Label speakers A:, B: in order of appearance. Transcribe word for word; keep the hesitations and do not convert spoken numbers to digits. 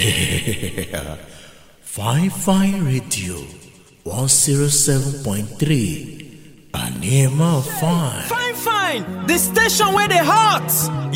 A: Fine Fine Radio one oh seven point three. Anima Fine.
B: Fine Fine, the station where they hot.